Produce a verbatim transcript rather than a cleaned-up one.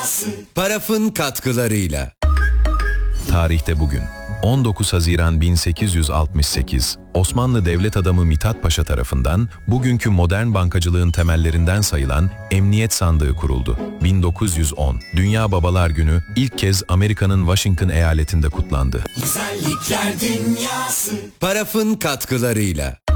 Dünyası. Paraf'ın katkılarıyla. Tarihte bugün on dokuz Haziran bin sekiz yüz altmış sekiz, Osmanlı devlet adamı Mithat Paşa tarafından bugünkü modern bankacılığın temellerinden sayılan Emniyet Sandığı kuruldu. bin dokuz yüz on, Dünya Babalar Günü ilk kez Amerika'nın Washington eyaletinde kutlandı. Güzellikler dünyası. Paraf'ın katkılarıyla.